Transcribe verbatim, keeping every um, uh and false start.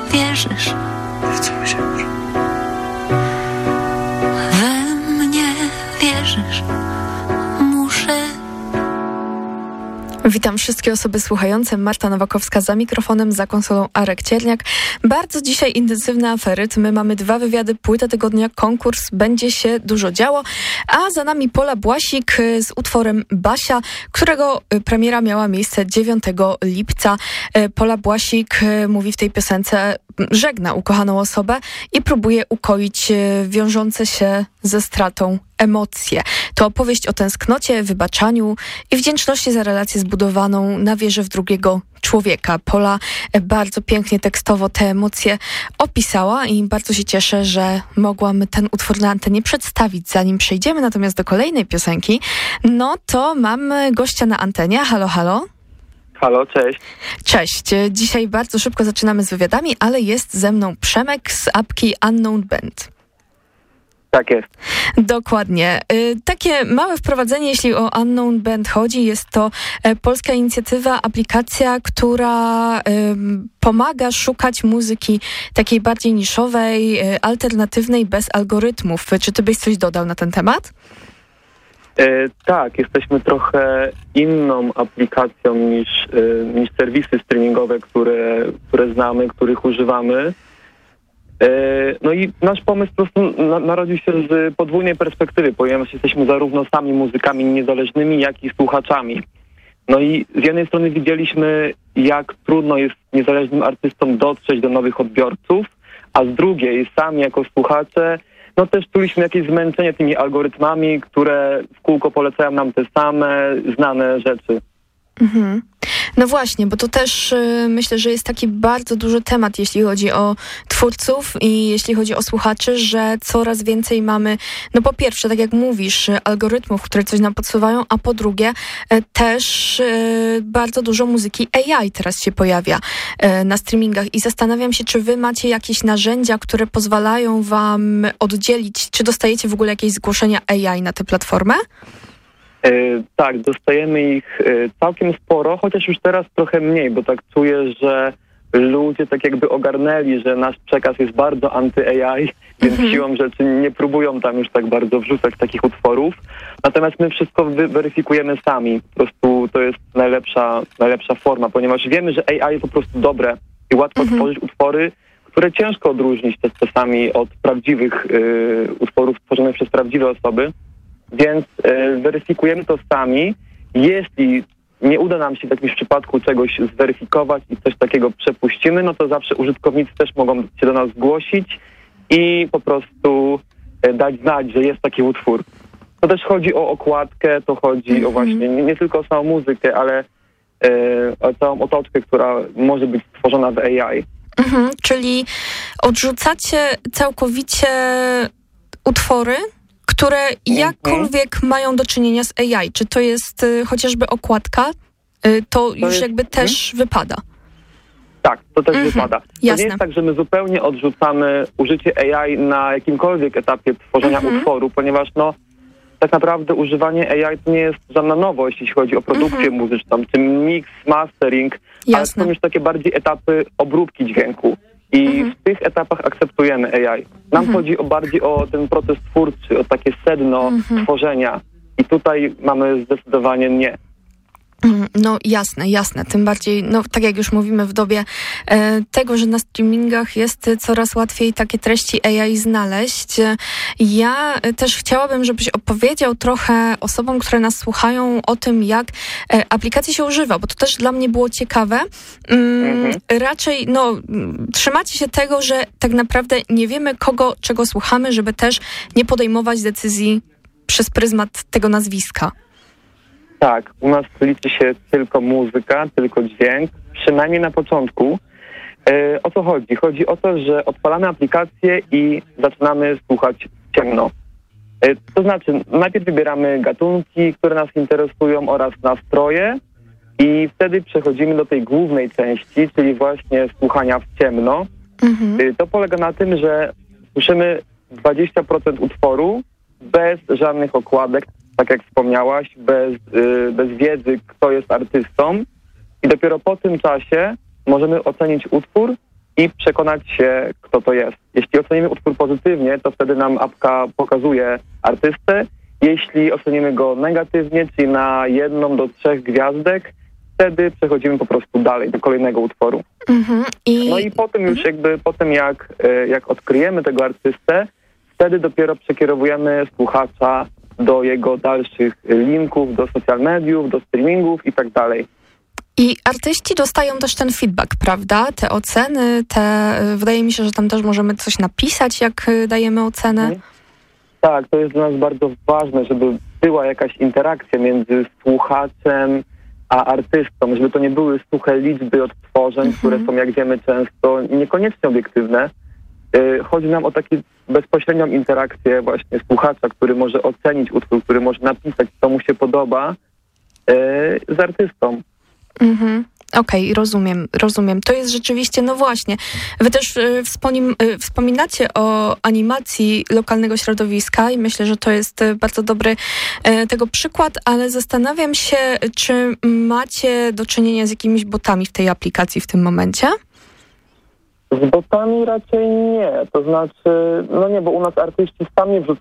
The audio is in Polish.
wierzysz. We mnie wierzysz. Muszę. Witam wszystkie osoby słuchające. Marta Nowakowska za mikrofonem, za konsolą Arek Cierniak. Bardzo dzisiaj intensywny aferyt. My mamy dwa wywiady, płyta tygodnia, konkurs. Będzie się dużo działo. A za nami Pola Błasik z utworem Basia, którego premiera miała miejsce dziewiątego lipca. Pola Błasik mówi w tej piosence, żegna ukochaną osobę i próbuje ukoić wiążące się ze stratą emocje. To opowieść o tęsknocie, wybaczaniu i wdzięczności za relację zbudowaną na wierze w drugiego człowieka. Pola bardzo pięknie tekstowo te emocje opisała i bardzo się cieszę, że mogłam ten utwór na antenie przedstawić. Zanim przejdziemy natomiast do kolejnej piosenki, no to mam gościa na antenie. Halo, halo. Halo, cześć. Cześć. Dzisiaj bardzo szybko zaczynamy z wywiadami, ale jest ze mną Przemek z apki Unknown Band. Tak jest. Dokładnie. Takie małe wprowadzenie, jeśli o Unknown Band chodzi. Jest to polska inicjatywa, aplikacja, która pomaga szukać muzyki takiej bardziej niszowej, alternatywnej, bez algorytmów. Czy ty byś coś dodał na ten temat? E, tak, jesteśmy trochę inną aplikacją niż, e, niż serwisy streamingowe, które, które znamy, których używamy. E, no i nasz pomysł po prostu na, narodził się z podwójnej perspektywy, ponieważ jesteśmy zarówno sami muzykami niezależnymi, jak i słuchaczami. No i z jednej strony widzieliśmy, jak trudno jest niezależnym artystom dotrzeć do nowych odbiorców, a z drugiej sami jako słuchacze no też czuliśmy jakieś zmęczenie tymi algorytmami, które w kółko polecają nam te same znane rzeczy. Mhm. No właśnie, bo to też y, myślę, że jest taki bardzo duży temat, jeśli chodzi o twórców i jeśli chodzi o słuchaczy, że coraz więcej mamy, no po pierwsze, tak jak mówisz, algorytmów, które coś nam podsuwają, a po drugie y, też y, bardzo dużo muzyki A I teraz się pojawia y, na streamingach i zastanawiam się, czy wy macie jakieś narzędzia, które pozwalają wam oddzielić, czy dostajecie w ogóle jakieś zgłoszenia A I na tę platformę? E, tak, dostajemy ich e, całkiem sporo, chociaż już teraz trochę mniej, bo tak czuję, że ludzie tak jakby ogarnęli, że nasz przekaz jest bardzo anty-A I, więc mm-hmm. siłą rzeczy nie próbują tam już tak bardzo wrzucać takich utworów. Natomiast my wszystko wy- weryfikujemy sami. Po prostu to jest najlepsza, najlepsza forma, ponieważ wiemy, że A I jest po prostu dobre i łatwo mm-hmm. tworzyć utwory, które ciężko odróżnić też czasami od prawdziwych y, utworów stworzonych przez prawdziwe osoby. Więc y, weryfikujemy to sami. Jeśli nie uda nam się w jakimś przypadku czegoś zweryfikować i coś takiego przepuścimy, no to zawsze użytkownicy też mogą się do nas zgłosić i po prostu y, dać znać, że jest taki utwór. To też chodzi o okładkę, to chodzi mm-hmm. o właśnie nie, nie tylko o samą muzykę, ale y, o całą otoczkę, która może być stworzona w A I. Mhm, czyli odrzucacie całkowicie utwory, które jakkolwiek mm-hmm. mają do czynienia z A I. Czy to jest y, chociażby okładka, y, to, to już jest, jakby też mm-hmm. wypada. Tak, to też mm-hmm. wypada. To Jasne. nie jest tak, że my zupełnie odrzucamy użycie A I na jakimkolwiek etapie tworzenia mm-hmm. utworu, ponieważ no tak naprawdę używanie A I to nie jest żadna nowość, jeśli chodzi o produkcję mm-hmm. muzyczną, czy mix, mastering, Jasne. ale są już takie bardziej etapy obróbki dźwięku. I mhm. w tych etapach akceptujemy A I. Nam mhm. chodzi o bardziej o ten proces twórczy, o takie sedno mhm. tworzenia. I tutaj mamy zdecydowanie nie. No jasne, jasne. Tym bardziej, no tak jak już mówimy w dobie e, tego, że na streamingach jest coraz łatwiej takie treści A I znaleźć. Ja też chciałabym, żebyś opowiedział trochę osobom, które nas słuchają, o tym, jak e, aplikacji się używa, bo to też dla mnie było ciekawe. Mm, mhm. Raczej, no, trzymacie się tego, że tak naprawdę nie wiemy, kogo, czego słuchamy, żeby też nie podejmować decyzji przez pryzmat tego nazwiska. Tak, u nas liczy się tylko muzyka, tylko dźwięk, przynajmniej na początku. E, o co chodzi? Chodzi o to, że odpalamy aplikację i zaczynamy słuchać w ciemno. E, to znaczy, najpierw wybieramy gatunki, które nas interesują oraz nastroje i wtedy przechodzimy do tej głównej części, czyli właśnie słuchania w ciemno. Mhm. E, to polega na tym, że słyszymy dwadzieścia procent utworu bez żadnych okładek, tak jak wspomniałaś, bez, yy, bez wiedzy, kto jest artystą. I dopiero po tym czasie możemy ocenić utwór i przekonać się, kto to jest. Jeśli ocenimy utwór pozytywnie, to wtedy nam apka pokazuje artystę. Jeśli ocenimy go negatywnie, czyli na jedną do trzech gwiazdek, wtedy przechodzimy po prostu dalej do kolejnego utworu. Mhm. I... No i potem już jakby, potem jak, jak odkryjemy tego artystę, wtedy dopiero przekierowujemy słuchacza do jego dalszych linków, do social mediów, do streamingów i tak dalej. I artyści dostają też ten feedback, prawda? Te oceny, te... Wydaje mi się, że tam też możemy coś napisać, jak dajemy ocenę. Mhm. Tak, to jest dla nas bardzo ważne, żeby była jakaś interakcja między słuchaczem a artystą, żeby to nie były suche liczby odtworzeń, mhm. które są, jak wiemy, często niekoniecznie obiektywne. Chodzi nam o taką bezpośrednią interakcję właśnie słuchacza, który może ocenić utwór, który może napisać, co mu się podoba z artystą. Mhm. Okej, okay, rozumiem, rozumiem. To jest rzeczywiście, no właśnie. Wy też y, wspomin, y, wspominacie o animacji lokalnego środowiska i myślę, że to jest y, bardzo dobry y, tego przykład, ale zastanawiam się, czy macie do czynienia z jakimiś botami w tej aplikacji w tym momencie? Z botami raczej nie. To znaczy, no nie, bo u nas artyści sami wrzucają